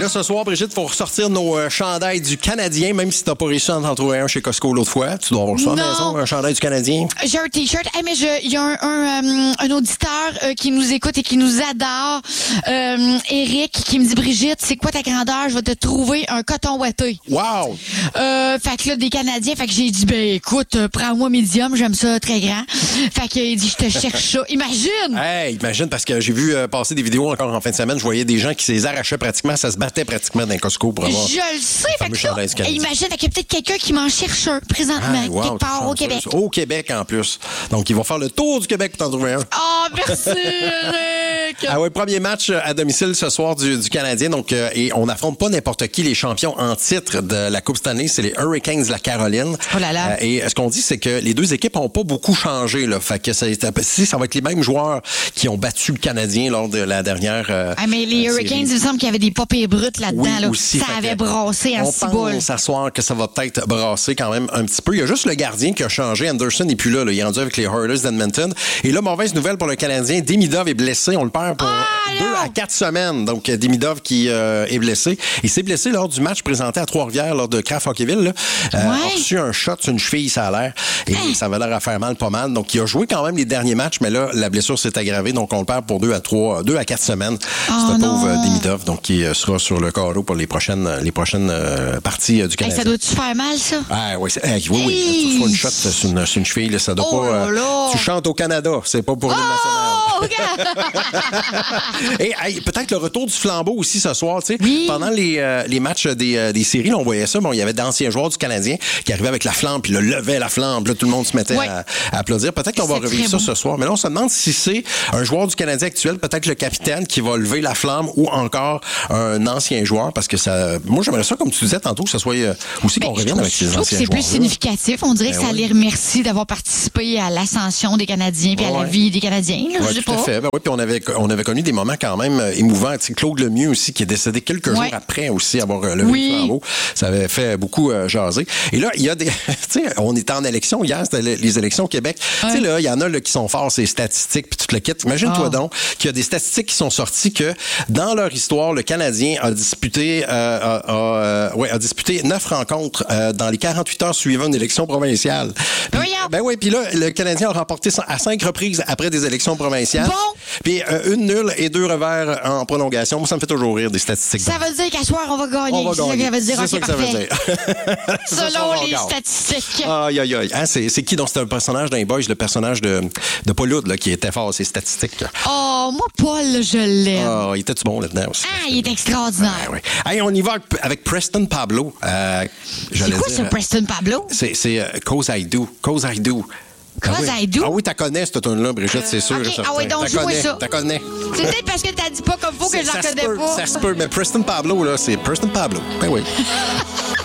Là, ce soir, Brigitte, il faut ressortir nos chandails du Canadien, même si tu n'as pas réussi à en trouver un chez Costco l'autre fois. Tu dois avoir ça à la maison, un chandail du Canadien. J'ai un T-shirt. Hey, mais il y a un auditeur qui nous écoute et qui nous adore. Eric, qui me dit, Brigitte, c'est quoi ta grandeur? Je vais te trouver un coton ouaté. Wow! Fait que là, des Canadiens. Fait que j'ai dit, écoute, prends-moi médium, j'aime ça très grand. Fait qu'il dit, je te cherche ça. Imagine! Hey, imagine, parce que j'ai vu passer des vidéos encore en fin de semaine. Je voyais des gens qui les arrachaient pratiquement. Ça se battait pratiquement dans Costco pour avoir. Je le sais. Fait que là, imagine, qu'il y a peut-être quelqu'un qui m'en cherche un présentement, quelque part au Québec. Au Québec, en plus. Donc, ils vont faire le tour du Québec pour t'en trouver un. Oh, merci, Eric! Ah ouais, premier match à domicile ce soir du Canadien. Donc, et on n'affronte pas n'importe qui. Les champions en titre de la Coupe Stanley, c'est les Hurricanes de la Caroline. Oh là là. Et ce qu'on dit, c'est que les deux équipes n'ont pas beaucoup changé. Là. Fait que ça va être les mêmes joueurs qui ont battu le Canadien lors de la dernière. Mais les Hurricanes, il me semble qu'il y avait des popées brutes là-dedans. Oui, là. aussi, ça avait brassé en ciboule. On pense à soir que ça va peut-être brasser quand même un petit peu. Il y a juste le gardien qui a changé. Anderson n'est plus là. Il est rendu avec les Oilers d'Edmonton. Et là, mauvaise nouvelle pour le Canadien. Demidov est blessé. On le perd pour 2 à 4 semaines. Donc, Demidov qui est blessé. Il s'est blessé lors du match présenté à Trois-Rivières, lors de Kraft Hockeyville. A reçu un shot sur une cheville, ça a l'air. Et ça avait l'air à faire mal, pas mal. Donc, il a joué quand même les derniers matchs, mais là, la blessure s'est aggravée. Donc, on le perd pour 2 à 4 semaines. C'est un pauvre Demidov, donc qui sera sur le carreau pour les prochaines parties du Canadien. Ça doit-tu faire mal, ça? Ah, oui, oui. Tu reçois une shot sur une cheville, là, ça doit pas. Tu chantes au Canada, c'est pas pour l'hymne national. Et peut-être le retour du flambeau aussi ce soir, tu sais. Oui. Pendant les matchs des séries, là, on voyait ça. Bon, il y avait d'anciens joueurs du Canadien qui arrivaient avec la flamme, puis levaient la flamme, puis là, tout le monde se mettait à applaudir. Peut-être qu'on va revivre ça ce soir. Mais là, on se demande si c'est un joueur du Canadien actuel, peut-être le capitaine, qui va lever la flamme, ou encore un ancien joueur, parce que ça. Moi, j'aimerais ça, comme tu disais tantôt, que ça soit aussi qu'on revienne avec ces anciens joueurs. C'est plus significatif. On dirait que ça les remercie d'avoir participé à l'ascension des Canadiens puis à la vie des Canadiens. Là, je sais pas. Tout à fait. Puis on avait connu des moments quand même émouvants. Tu sais, Claude Lemieux aussi, qui est décédé quelques jours après aussi avoir levé le flambeau. Ça avait fait beaucoup jaser. Et là, il y a des. Tu sais, on était en élection hier, c'était les élections au Québec. Tu sais, là, il y en a là, qui sont forts, ces statistiques, puis tout le kit. Imagine-toi donc qu'il y a des statistiques qui sont sorties que dans leur histoire, le Canadien a disputé 9 rencontres dans les 48 heures suivant une élection provinciale. Puis là, le Canadien a remporté à 5 reprises après des élections provinciales. Bon. Puis une nulle et 2 revers en prolongation. Moi, ça me fait toujours rire des statistiques. Ça veut dire qu'à soir, on va gagner. On va gagner. C'est ça que ça veut dire. Selon les statistiques. Aïe. Hein, c'est qui? Donc, c'est un personnage d'un Boys, le personnage de Paul Hood, là, qui était fort, ses statistiques. Oh, moi, Paul, je l'aime. Il était-tu bon là-dedans aussi? Il est extraordinaire. Hey, on y va avec Preston Pablo. C'est quoi ce Preston Pablo? C'est Cause I Do. Cause I Do. Ah oui, t'as connais cette tune-là, Brigitte, c'est sûr. Okay. Ah oui, donc joue-moi ça. T'as connais. C'est peut-être parce que t'as dit pas comme faut que je la connais pas. Ça se peut, mais Preston Pablo, là, c'est Preston Pablo. Ben oui.